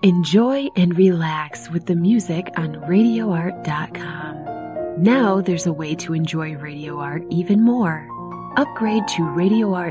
Enjoy and relax with the music on RadioArt.com. Now there's a way to enjoy Radio Art even more. Upgrade to Radio Art